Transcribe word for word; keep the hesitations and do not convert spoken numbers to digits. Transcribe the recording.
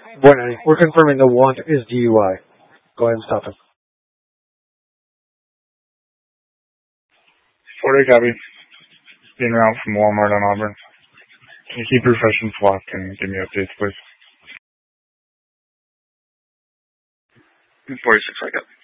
One, we're confirming the want is D U I. Go ahead and stop him. forty copy. Being around from Walmart on Auburn. Can you keep refreshing flock and give me updates, please? forty-six, I got.